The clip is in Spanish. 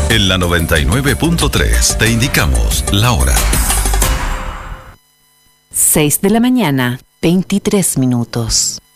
En la 99.3 te indicamos la hora. 6 de la mañana, 23 minutos.